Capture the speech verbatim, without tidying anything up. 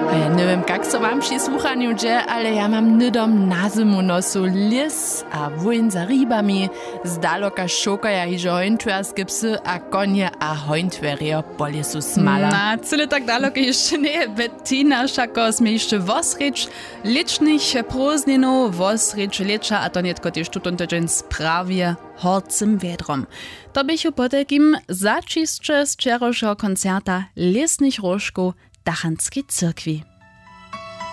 Nie wiem, jak so wam przy słuchaniu dzieje, ale ja mam nydom na zimu nosu lis a wójn za rybami, z daloka szokaja i hońtwerskie psy a konie a hońtwerio po lesu smala. Na, cyle tak daleko jeszcze nie, Bettina Szako sme jeszcze wosrecz licznych prózdninów, wosrecz lecza, a to nietko też tutun tydzień sprawie horcym wiedrom. To bychu po takim zaczistcze z wczorajszego koncerta Lesnych Różków Dachanskiej Cyrkwi.